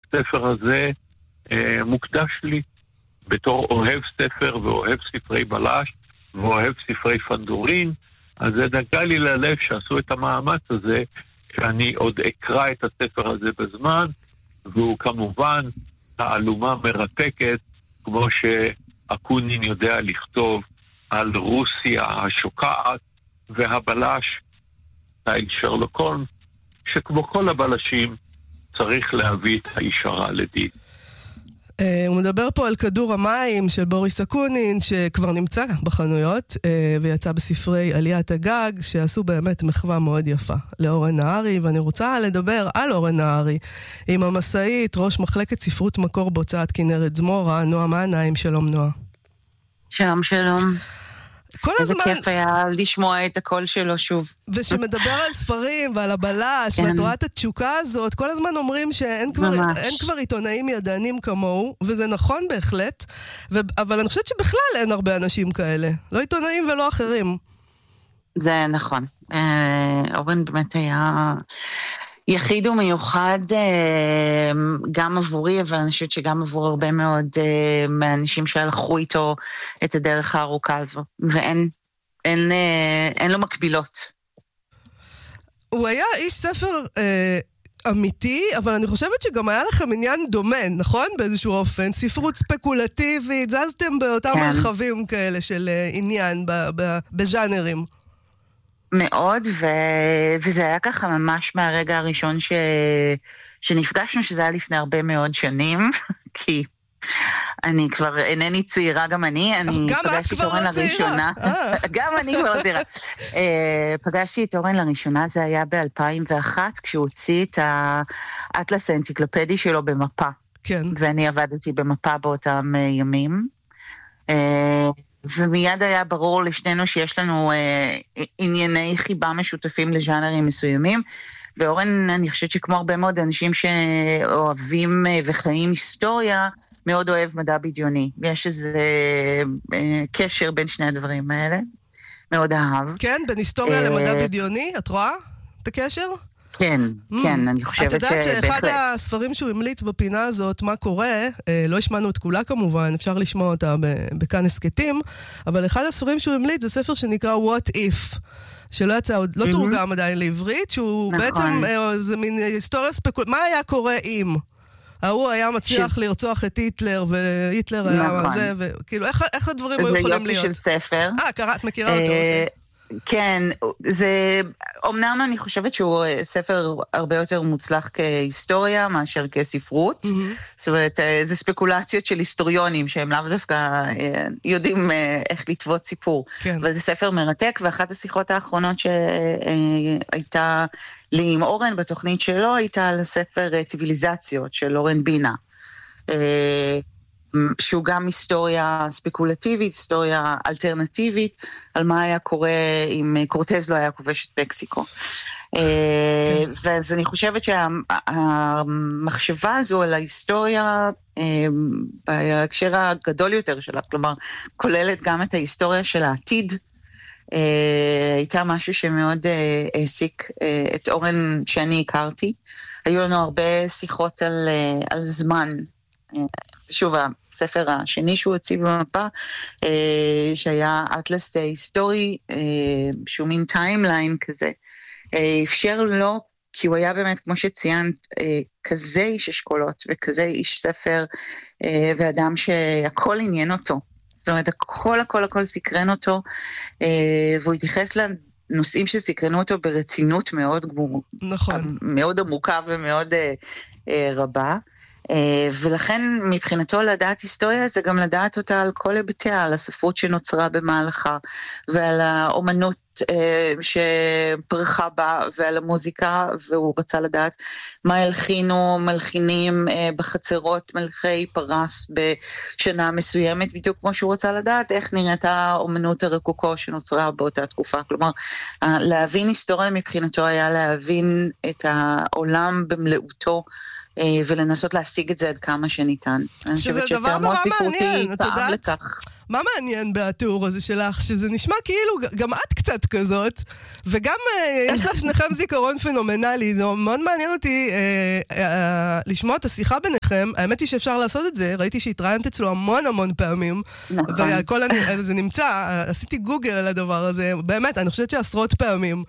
הספר הזה מוקדש לי בתור אוהב ספר ואוהב ספרי בלש ואוהב ספרי פנדורין. אז זה נגע לי ללב שעשו את המאמץ הזה, שאני עוד אקרא את הספר הזה בזמן, והוא כמובן תעלומה מרתקת, כמו שאקונין יודע לכתוב על רוסיה השוקעת, והבלש, סטייל שרלוק הולמס, שכמו כל הבלשים, צריך להביא את הישרה לדין. הוא מדבר פה על כדור המים של בוריס אקונין, שכבר נמצא בחנויות, ויצא בספרי עליית הגג, שעשו באמת מחווה מאוד יפה לאורן נהרי, ואני רוצה לדבר על אורן נהרי, עם המסעית, ראש מחלקת ספרות מקור בהוצאת כנרת זמורה, נועה מעניים. שלום נועה. שלום, שלום. איזה כיף היה לשמוע את הקול שלו שוב. ושמדבר על ספרים ועל הבלש, ואת רואה את התשוקה הזאת, כל הזמן אומרים שאין כבר עיתונאים ידענים כמוהו, וזה נכון בהחלט, אבל אני חושבת שבכלל אין הרבה אנשים כאלה, לא עיתונאים ולא אחרים. זה נכון. אורן באמת היה יחיד ומיוחד גם עבורי, אבל אני חושבת שגם עבור הרבה מאוד מהאנשים שהלכו איתו את הדרך הארוכה הזו, ואין לו מקבילות. הוא היה איש ספר אמיתי, אבל אני חושבת שגם היה לכם עניין דומה, נכון? באיזשהו אופן, ספרות ספקולטיבית, זזתם באותם מרחבים כאלה של עניין בז'אנרים. מאוד, וזה היה ככה ממש מהרגע הראשון שנפגשנו, שזה היה לפני הרבה מאוד שנים, כי אני כבר אינני צעירה, גם אני פגשתי את אורן לראשונה. גם אני כבר צעירה. פגשתי את אורן לראשונה, זה היה ב-2001, כשהוא הוציא את האטלס האנציקלופדי שלו במפה. כן. ואני עבדתי במפה באותם ימים. ומיד היה ברור לשנינו שיש לנו ענייני חיבה משותפים לז'אנרים מסוימים, ואורן, אני חושבת שכמו הרבה מאוד אנשים שאוהבים וחיים היסטוריה, מאוד אוהב מדע בדיוני. יש איזה קשר בין שני הדברים האלה, מאוד אהב. כן, בין היסטוריה למדע בדיוני, את רואה את הקשר? כן, כן, אני חושבת את יודעת שאחד הספרים שהוא המליץ בפינה הזאת, מה קורה, לא השמענו את כולה כמובן, אפשר לשמוע אותה בכאן הסקטים, אבל אחד הספרים שהוא המליץ זה ספר שנקרא What If, שלא יצא עוד, לא תורגם עדיין לעברית, שהוא בעצם, זה מין היסטוריה מה היה קורה אם? ההוא היה מצליח לרצוח את היטלר, והיטלר היה זה, וכאילו, איך הדברים היו יכולים להיות? זה יופי של ספר. קראת, מכירה אותו. כן, זה, אמנם אני חושבת שהוא ספר הרבה יותר מוצלח כהיסטוריה מאשר כספרות, זאת אומרת, זה ספקולציות של היסטוריונים שהם לאו דווקא יודעים איך לטוות סיפור, אבל זה ספר מרתק, ואחת השיחות האחרונות שהייתה לי עם אורן בתוכנית שלו, הייתה על הספר ציוויליזציות של אורן בינה, שהוא גם היסטוריה ספקולטיבית, היסטוריה אלטרנטיבית, על מה היה קורה אם קורטז לא היה כובש את מקסיקו. ואז אני חושבת שהמחשבה הזו על ההיסטוריה, בהקשר הגדול יותר שלה, כלומר, כוללת גם את ההיסטוריה של העתיד, הייתה משהו שמאוד העסיק את אורן שאני הכרתי. היו לנו הרבה שיחות על זמן, שוב, הספר השני שהוא הוציא במפה, שהיה אטלס היסטורי, שהוא מין טיימליין כזה, אפשר לו, כי הוא היה באמת, כמו שציינת, כזה איש אשכולות, וכזה איש ספר, ואדם שהכל עניין אותו. זאת אומרת, הכל סקרן אותו, והוא התייחס לנושאים שסקרנו אותו ברצינות מאוד, נכון. מאוד עמוקה ומאוד רבה. ולכן מבחינתו לדעת היסטוריה זה גם לדעת אותה על כל היבטיה, על הספרות שנוצרה במהלכה, ועל האומנות שפרחה בה, ועל המוזיקה, והוא רצה לדעת מה הלחינו מלחינים בחצרות מלכי פרס בשנה מסוימת, בדיוק כמו שהוא רצה לדעת איך נראית האומנות הרקוקו שנוצרה באותה תקופה. כלומר, להבין היסטוריה מבחינתו היה להבין את העולם במלאותו, ולנסות להשיג את זה עד כמה שניתן. שזה דבר נורא מעניין, את יודעת? מה מעניין בתיאור הזה שלך? שזה נשמע כאילו, גם את קצת כזאת, וגם יש לך שניכם זיכרון פנומנלי, זה מאוד מעניין אותי לשמוע את השיחה ביניכם, האמת היא שאפשר לעשות את זה, ראיתי שהתראיינת אצלו המון פעמים, וכל זה נמצא, עשיתי גוגל על הדבר הזה, באמת, אני חושבת שעשרות פעמים.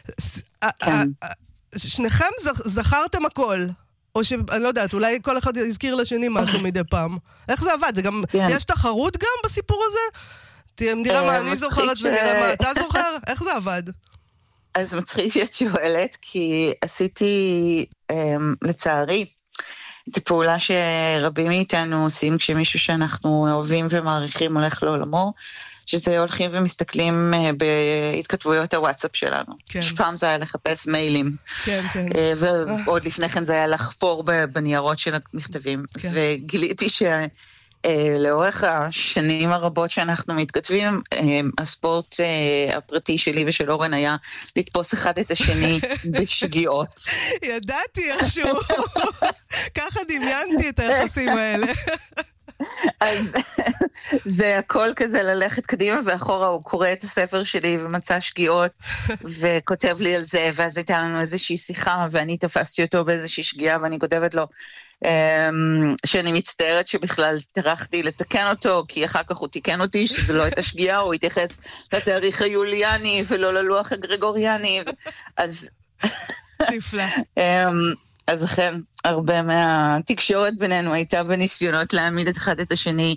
שניכם זכרתם הכל, או שאני לא יודעת, אולי כל אחד יזכיר לשני משהו מדי פעם. איך זה עבד? זה גם, יש תחרות גם בסיפור הזה? נראה מה אני זוכרת ונראה מה אתה זוכר? איך זה עבד? אז מצחיק שאת שואלת, כי עשיתי, לצערי, את הפעולה שרבים מאיתנו עושים כשמישהו שאנחנו אוהבים ומעריכים הולך לעולמו, שזה הולכים ומסתכלים בהתכתבויות הוואטסאפ שלנו. כן. שפעם זה היה לחפש מיילים. כן, כן. ועוד לפני כן זה היה לחפור בניירות של המכתבים. כן. וגיליתי שלאורך השנים הרבות שאנחנו מתכתבים, הספורט הפרטי שלי ושל אורן היה לתפוס אחד את השני בשגיאות. ידעתי איכשהו. ככה דמיינתי את היחסים האלה. אז זה הכל כזה ללכת קדימה ואחורה, הוא קורא את הספר שלי ומצא שגיאות וכותב לי על זה, ואז הייתה לנו איזושהי שיחה ואני תפסתי אותו באיזושהי שגיאה ואני כותבת לו שאני מצטערת שבכלל טרחתי לתקן אותו, כי אחר כך הוא תיקן אותי שזה לא הייתה שגיאה, הוא התייחס לתאריך היוליאני ולא ללוח הגרגוריאני, אז נפלא. אז אכן, הרבה מהתקשורת בינינו הייתה בניסיונות להעמיד את אחד את השני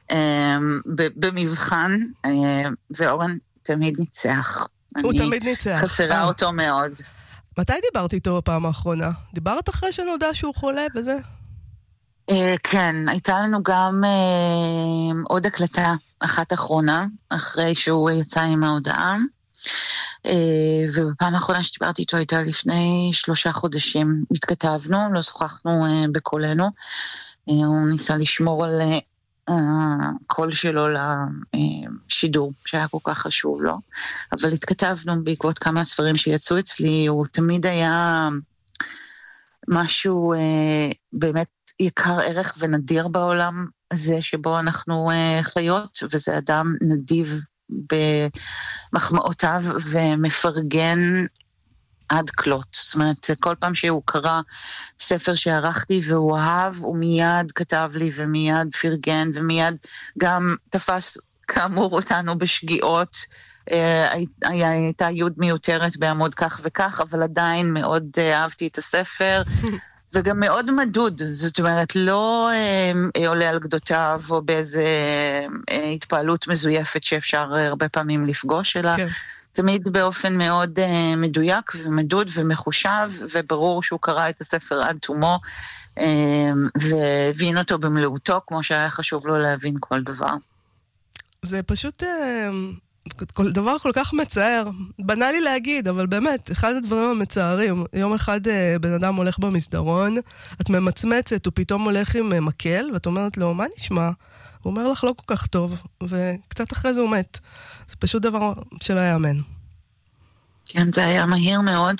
במבחן, ואורן תמיד ניצח. הוא תמיד ניצח. חסרה אותו מאוד. מתי דיברת איתו בפעם האחרונה? דיברת אחרי שנודע שהוא חולה וזה? כן, הייתה לנו גם עוד הקלטה אחת אחרונה, אחרי שהוא יצא עם ההודעה. ובפעם האחרונה שדיברתי איתו הייתה לפני 3 חודשים. התכתבנו, לא שוחחנו בקולנו, הוא ניסה לשמור על הקול שלו לשידור שהיה כל כך חשוב לו, אבל התכתבנו בעקבות כמה ספרים שיצאו אצלי. הוא תמיד היה משהו באמת יקר ערך ונדיר בעולם הזה שבו אנחנו חיות, וזה אדם נדיב במחמאותיו ומפרגן עד כלות. זאת אומרת, כל פעם שהוא קרא ספר שערכתי והוא אהב, הוא מיד כתב לי ומיד פרגן ומיד גם תפס כאמור אותנו בשגיאות. הייתה יוד מיותרת בעמוד כך וכך, אבל עדיין מאוד אהבתי את הספר. וגם מאוד מדוד, זאת אומרת, לא עולה על גדותיו או באיזה התפעלות מזויפת שאפשר הרבה פעמים לפגוש, אלא כן. תמיד באופן מאוד מדויק ומדוד ומחושב, וברור שהוא קרא את הספר עד תומו, והבין אותו במלאותו, כמו שהיה חשוב לו להבין כל דבר. זה פשוט דבר כל כך מצער, בנאלי להגיד, אבל באמת, אחד הדברים המצערים, יום אחד בן אדם הולך במסדרון, את ממצמצת, הוא פתאום הולך עם מקל, ואת אומרת לו, מה נשמע? הוא אומר לך לא כל כך טוב, וקצת אחרי זה הוא מת. זה פשוט דבר שלא יאמן. כן, זה היה מהיר מאוד,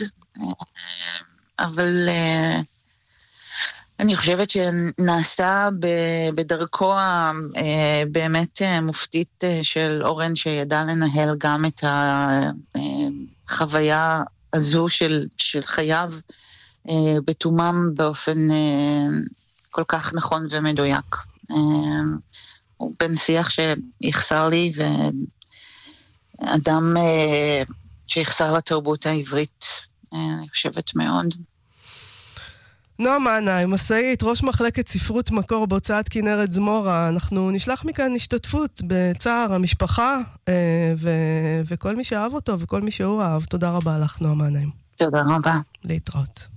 אבל אני חושבת שנעשתה בדרכו באמת מופתית של אורן, שידע לנהל גם את החוויה הזו של חייו בתומם באופן כל כך נכון ומדויק. הוא בן שיח שיחסר לי, ואדם שיחסר לתרבות העברית, אני חושבת מאוד. נועה מעניים, מסעית, ראש מחלקת ספרות מקור בהוצאת כנרת זמורה. אנחנו נשלח מכאן השתתפות בצער המשפחה וכל מי שאהב אותו וכל מי שהוא אהב. תודה רבה לך, נועה מעניים. תודה רבה. להתראות.